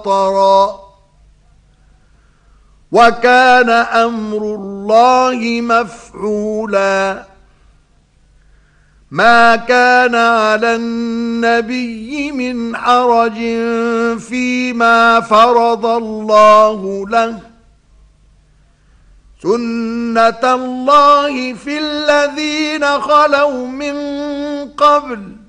قطرا وكان أمر الله مفعولا ما كان على النبي من حرج فيما فرض الله له سنة الله في الذين خلوا من قبل